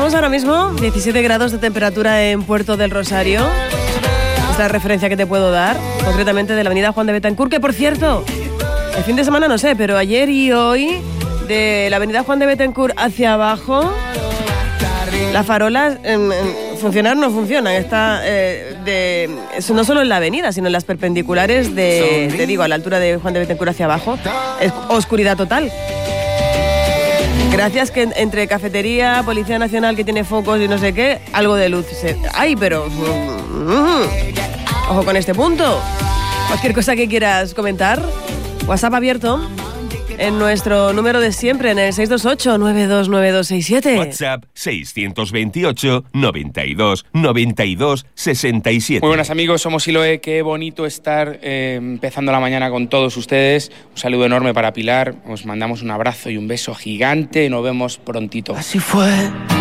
Tenemos ahora mismo 17 grados de temperatura en Puerto del Rosario. Esta es la referencia que te puedo dar, concretamente de la avenida Juan de Betancourt, que por cierto, el fin de semana no sé, pero ayer y hoy, de la avenida Juan de Betancourt hacia abajo, las farolas funcionar no funcionan. Está no solo en la avenida, sino en las perpendiculares te digo, a la altura de Juan de Betancourt hacia abajo, es oscuridad total. Gracias que entre cafetería, Policía Nacional que tiene focos y no sé qué, algo de luz hay, pero ojo con este punto. Cualquier cosa que quieras comentar, WhatsApp abierto en nuestro número de siempre, en el 628-929267. WhatsApp 628-92-92-67. Muy buenas amigos, somos Siloe. Qué bonito estar empezando la mañana con todos ustedes. Un saludo enorme para Pilar. Os mandamos un abrazo y un beso gigante. Nos vemos prontito. Así fue.